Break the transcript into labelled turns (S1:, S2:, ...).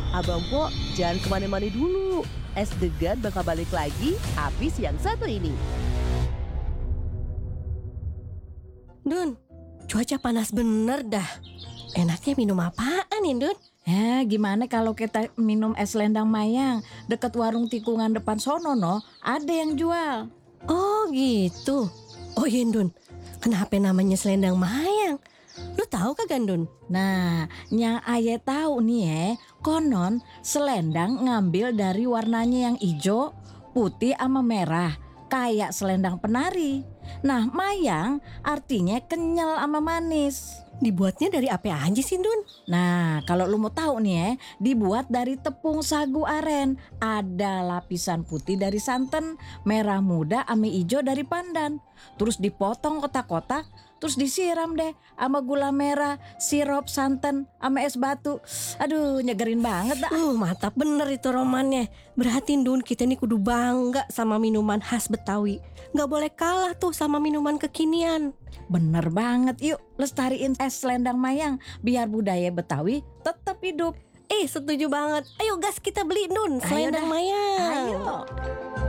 S1: Abang Po, jangan kemana-mana dulu. Es degan bakal balik lagi habis yang satu ini.
S2: Dun, cuaca panas bener dah. Enaknya minum apaan nih, Dun?
S3: Gimana kalau kita minum es selendang mayang? Deket warung tikungan depan sono no, ada yang jual.
S2: Oh gitu. Oh iya, Dun. Kenapa namanya selendang mayang? Lu tahu kagak, Dun?
S3: Nah, yang aye tahu nih konon selendang ngambil dari warnanya yang hijau, putih sama merah, kayak selendang penari. Nah, mayang artinya kenyal sama manis.
S2: Dibuatnya dari apa aja sih, Dun?
S3: Nah, kalau lu mau tahu nih dibuat dari tepung sagu aren. Ada lapisan putih dari santan, merah muda sama hijau dari pandan. Terus dipotong kotak-kotak, terus disiram deh sama gula merah, sirup santan, sama es batu. Aduh, nyegerin banget dah.
S2: Mantap bener itu romannya. Berarti, Dun, kita nih kudu bangga sama minuman khas Betawi. Gak boleh kalah tuh sama minuman kekinian.
S3: Bener banget, yuk lestariin es selendang mayang biar budaya Betawi tetap hidup.
S2: Setuju banget. Ayo gas kita beli, Dun, selendang mayang.
S3: Ayo.